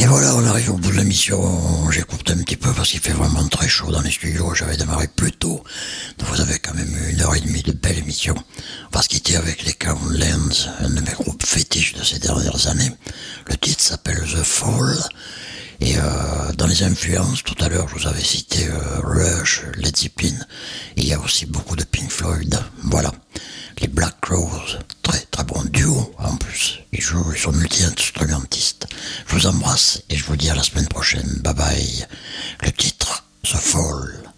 Et voilà, on arrive au bout de l'émission. J'écoute un petit peu parce qu'il fait vraiment très chaud dans les studios. J'avais démarré plus tôt. Donc vous avez quand même 1h30 de belle émission. On va se quitter avec les Countlands, un de mes groupes fétiches de ces dernières années. Le titre s'appelle The Fall. Et dans les influences, tout à l'heure, je vous avais cité Rush, Led Zeppelin. Et il y a aussi beaucoup de Pink Floyd. Voilà. Les Black Crowes, très très bon duo en plus. Ils sont multi-instrumentistes. Je vous embrasse et je vous dis à la semaine prochaine. Bye bye. Le titre, The Fall.